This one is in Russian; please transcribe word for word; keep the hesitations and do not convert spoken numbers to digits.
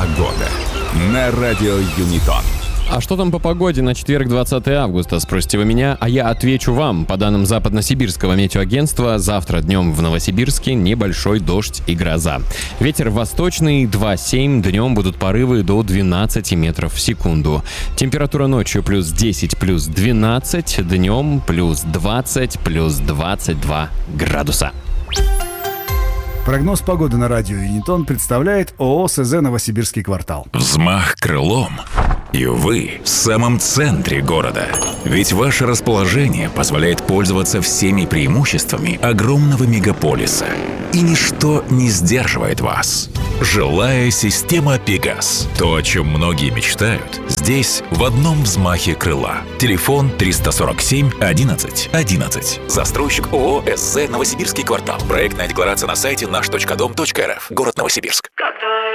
Погода на радио Юнитон. А что там по погоде на четверг, двадцатое августа, спросите вы меня, а я отвечу вам. По данным Западно-Сибирского метеоагентства, завтра днем в Новосибирске небольшой дождь и гроза. Ветер восточный два семь, днем будут порывы до двенадцати метров в секунду. Температура ночью плюс десять, плюс двенадцать, днем плюс двадцать, плюс двадцать два градуса. Прогноз погоды на радио Юнитон представляет ООО СЗ «Новосибирский квартал». Взмах крылом, и вы в самом центре города. Ведь ваше расположение позволяет пользоваться всеми преимуществами огромного мегаполиса. И ничто не сдерживает вас. Жилая система «Пегас». То, о чем многие мечтают, здесь в одном взмахе крыла. Телефон триста сорок семь одиннадцать одиннадцать. Застройщик ООО СЗ «Новосибирский квартал». Проектная декларация на сайте наш точка дом точка эр эф. Город Новосибирск. Когда